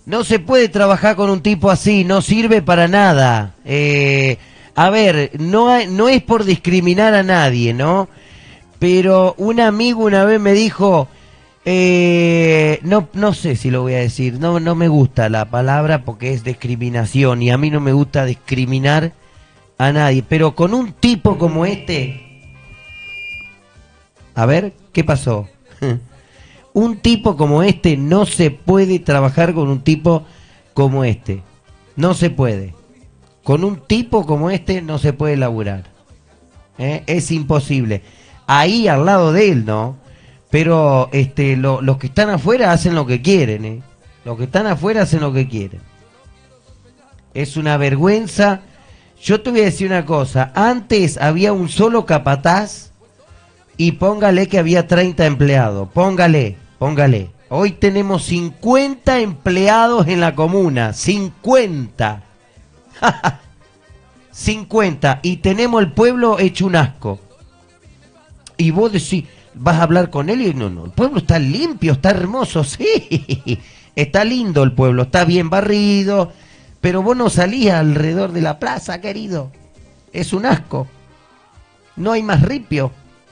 No se puede trabajar con un tipo así, no sirve para nada. A ver, no es por discriminar a nadie, ¿no? Pero un amigo una vez me dijo, no sé si lo voy a decir, no me gusta la palabra porque es discriminación y a mí no me gusta discriminar a nadie, pero con un tipo como este, a ver, ¿qué pasó? Un tipo como este no se puede trabajar con un tipo como este. No se puede. Con un tipo como este no se puede laburar. Es imposible. Ahí al lado de él, ¿no? Pero los que están afuera hacen lo que quieren, ¿eh? Los que están afuera hacen lo que quieren. Es una vergüenza. Yo te voy a decir una cosa. Antes había un solo capataz y póngale que había 30 empleados. Póngale. Hoy tenemos 50 empleados en la comuna. 50. 50. Y tenemos el pueblo hecho un asco. Y vos decís, vas a hablar con él y no, el pueblo está limpio, está hermoso, sí. Está lindo el pueblo, está bien barrido. Pero vos no salís alrededor de la plaza, querido. Es un asco. No hay más ripio.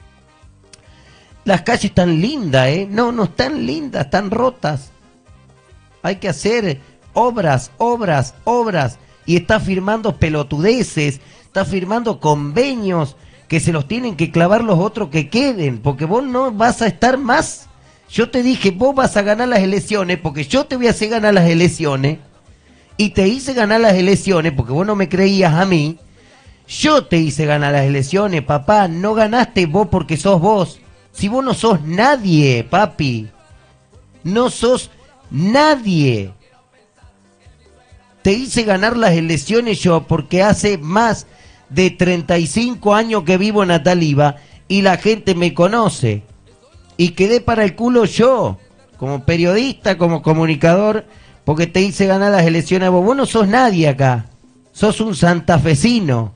Las calles están lindas, ¿eh? No están lindas, están rotas. Hay que hacer obras. Y está firmando pelotudeces, está firmando convenios que se los tienen que clavar los otros que queden, porque vos no vas a estar más. Yo te dije, vos vas a ganar las elecciones, porque yo te voy a hacer ganar las elecciones, y te hice ganar las elecciones, porque vos no me creías a mí. Yo te hice ganar las elecciones, papá, no ganaste vos porque sos vos. Si vos no sos nadie, papi. No sos nadie. Te hice ganar las elecciones yo porque hace más de 35 años que vivo en Ataliva y la gente me conoce. Y quedé para el culo yo, como periodista, como comunicador, porque te hice ganar las elecciones a vos. Vos no sos nadie acá. Sos un santafesino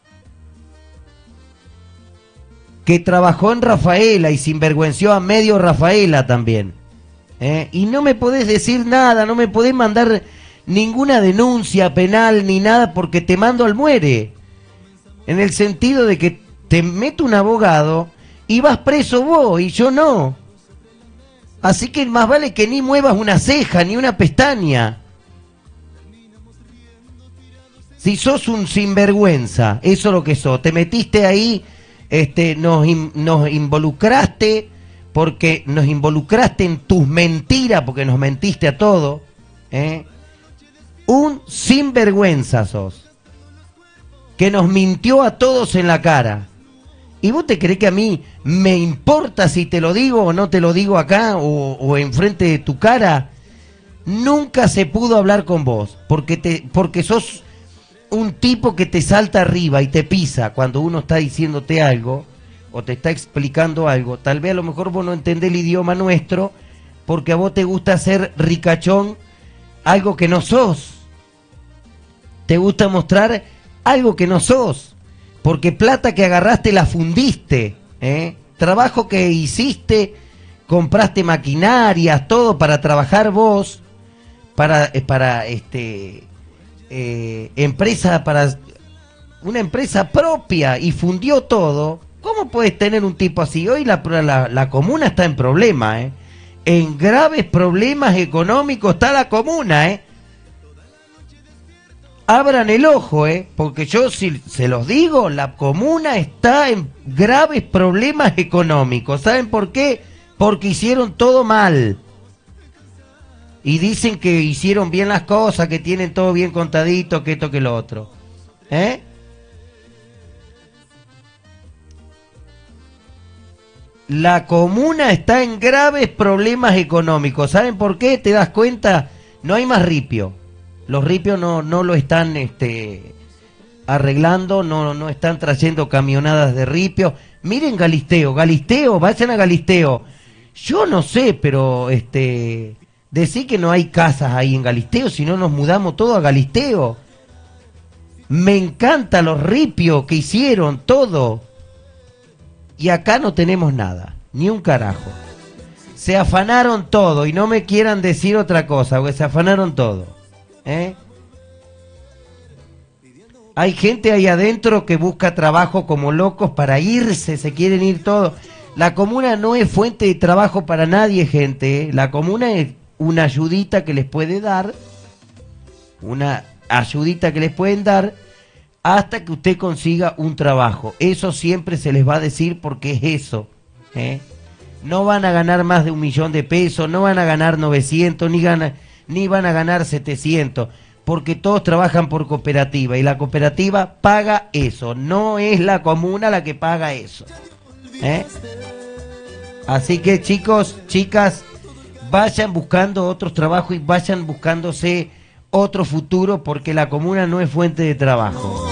que trabajó en Rafaela y sinvergüenció a medio Rafaela también. Y no me podés decir nada, no me podés mandar ninguna denuncia penal ni nada porque te mando al muere. En el sentido de que te meto un abogado y vas preso vos y yo no. Así que más vale que ni muevas una ceja ni una pestaña. Si sos un sinvergüenza, eso es lo que sos. Te metiste ahí, nos involucraste, porque nos involucraste en tus mentiras, porque nos mentiste a todos. Un sinvergüenza sos, que nos mintió a todos en la cara. ¿Y vos te crees que a mí me importa si te lo digo o no te lo digo acá o enfrente de tu cara? Nunca se pudo hablar con vos, porque sos un tipo que te salta arriba y te pisa cuando uno está diciéndote algo o te está explicando algo. Tal vez a lo mejor vos no entendés el idioma nuestro porque a vos te gusta ser ricachón, algo que no sos. Te gusta mostrar algo que no sos, porque plata que agarraste la fundiste, trabajo que hiciste, compraste maquinarias, todo para trabajar vos, para empresa, para una empresa propia, y fundió todo. ¿Cómo puedes tener un tipo así? Hoy la comuna está en problemas, en graves problemas económicos está la comuna, Abran el ojo, porque yo si se los digo, la comuna está en graves problemas económicos. ¿Saben por qué? Porque hicieron todo mal. Y dicen que hicieron bien las cosas, que tienen todo bien contadito, que esto, que lo otro. La comuna está en graves problemas económicos. ¿Saben por qué? ¿Te das cuenta? No hay más ripio. Los ripios no lo están arreglando, no están trayendo camionadas de ripio. Miren Galisteo, vayan a Galisteo. Yo no sé, pero decir que no hay casas ahí en Galisteo, si no nos mudamos todos a Galisteo. Me encanta los ripios que hicieron, todo. Y acá no tenemos nada, ni un carajo. Se afanaron todo y no me quieran decir otra cosa, porque se afanaron todo. Hay gente ahí adentro que busca trabajo como locos para irse, se quieren ir todos. La comuna no es fuente de trabajo para nadie, gente. La comuna es una ayudita que les puede dar, una ayudita que les pueden dar hasta que usted consiga un trabajo. Eso siempre se les va a decir porque es eso. No van a ganar más de 1 millón de pesos, no van a ganar 900, ni van a ganar 700, porque todos trabajan por cooperativa y la cooperativa paga eso, no es la comuna la que paga eso. Así que chicos, chicas, vayan buscando otros trabajos y vayan buscándose otro futuro porque la comuna no es fuente de trabajo.